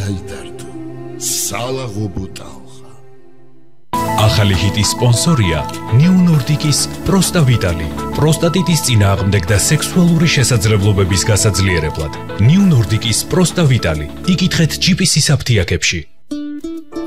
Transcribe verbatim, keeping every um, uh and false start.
დაიტარდო სალაღობო ტალღა. ახალი ჰიტის სპონსორია New Nordic-ის პროსტა ვიტალი. პროსტატიტის წინააღმდეგ და სექსუალური შესაძლებლობების გასაძლიერებლად. New Nordic-ის პროსტა ვიტალი. იკითხეთ ჯი პი სის აფთიაქებში.